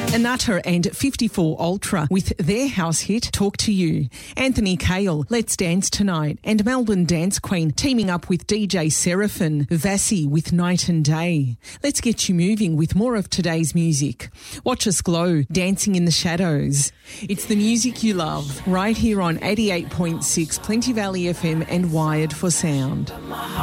Nutter and 54 Ultra with their house hit, Talk to You. Anthony Cale, Let's Dance Tonight. And Melbourne Dance Queen teaming up with DJ Seraphine, Vassie with Night and Day. Let's get you moving with more of today's music. Watch us glow, dancing in the shadows. It's the music you love, right here on 88.6 Plenty Valley FM and Wired for Sound.